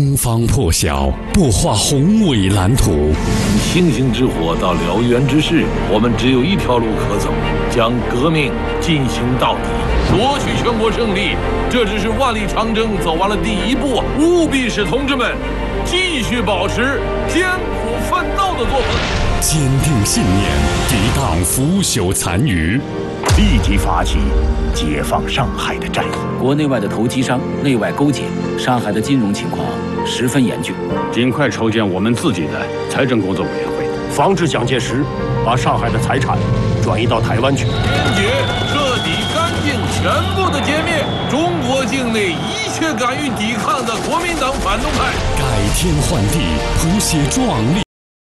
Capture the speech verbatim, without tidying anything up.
东方破晓，擘画宏伟蓝图。 从星星之火到燎原之势，我们只有一条路可走，将革命进行到底，夺取全国胜利。这只是万里长征走完了第一步，务必使同志们继续保持艰苦奋斗的作风， 坚定信念，抵挡腐朽残余， 立即发起解放上海的战役。 国内外的投机商内外勾结，上海的金融情况十分严峻， 尽快筹建我们自己的财政工作委员会， 防止蒋介石把上海的财产转移到台湾去。 坚决、彻底、干净、全部的歼灭中国境内一切敢于抵抗的国民党反动派， 改天换地，谱写壮丽。